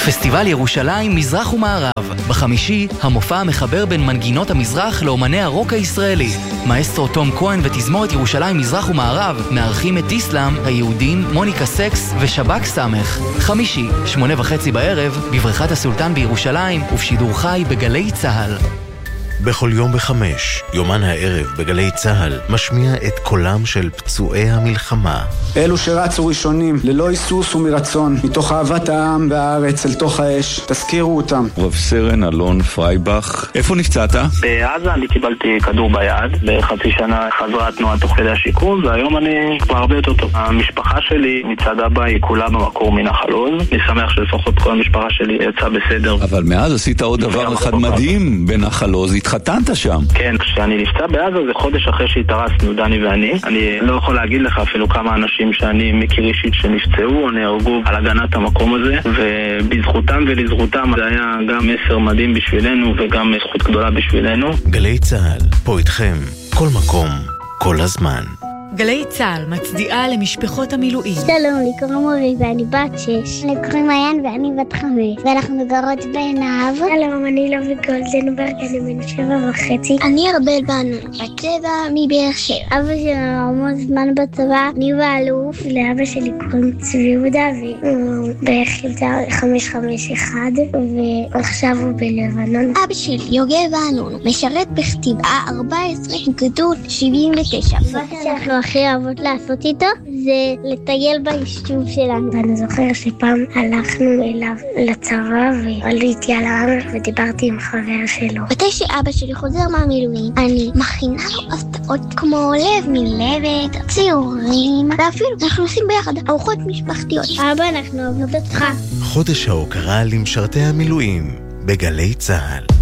פסטיבל ירושלים מזרח ומערב. בחמישי, המופע המחבר בין מנגינות המזרח לאומני הרוק הישראלי. מאסטרו תום כהן ותזמורת ירושלים מזרח ומערב מארחים את איסלאם, היהודים, מוניקה סקס ושבק סמך. חמישי, 8:30 בערב, בבריכת הסולטן בירושלים ובשידור חי בגלי צהל. בכל יום ב5, יומן הערב בגלי צהל, משמיע את קולם של פצועי המלחמה. אלו שרצו ראשונים, ללא היסוס ומרצון, מתוך אהבת העם והארץ אל תוך האש, תזכירו אותם. רב סרן אלון פרייבך, איפה נפצעת? בעזה אני קיבלתי כדור ביד, בחצי שנה חזרה התנועה תוך כדי השיקום, והיום אני כבר הרבה יותר טוב. המשפחה שלי מצד אבא היא כולה במקור מנחל עוז, אני שמח שלפחות כל המשפחה שלי יצאה בסדר. אבל מאז עשית עוד דבר אחד מדהים בנחל עוז, התחתנת שם. כן, כשאני נפצע בעזה זה חודש אחרי שהתארסנו, דני ואני. אני לא יכול להגיד לך אפילו כמה אנשים שאני מכיר אישית שנפצעו או נהרגו על הגנת המקום הזה, ובזכותם ולזכותם זה היה גם מסר מדהים בשבילנו וגם זכות גדולה בשבילנו. גלי צהל, פה איתכם, כל מקום, כל הזמן. גלי צהל מצדיעה למשפחות המילואים. שלום, לי קוראים אורי ואני בת 6. לי קוראים מעיין ואני בת 5. ואנחנו גרות בעינב. שלום, אני לובי גולדנברג, אני בן 7.5. אני ארבל בנו, בת 7 מבאר שבע. אבא שלנו המון זמן בצבא, אני באלוף. לאבא שלי קוראים צבי יהודה והוא ביחידה 551 ועכשיו הוא בלבנון. אבא שלי יוגב בנו, משרת בכתיבה 14 גדוד 79. שאנחנו הכי אוהבות לעשות איתו זה לטייל ביישוב שלנו. ואני זוכר שפעם הלכנו אליו לצבא ועליתי על ההר ודיברתי עם חבר שלו. מתי שאבא שלי חוזר מהמילואים אני מכינה לו הפתעות כמו לב מלבת, ציורים, ואפילו אנחנו עושים ביחד ארוחות משפחתיות. אבא, אנחנו אוהבות אותך. חודש ההוקרה למשרתי המילואים בגלי צהל.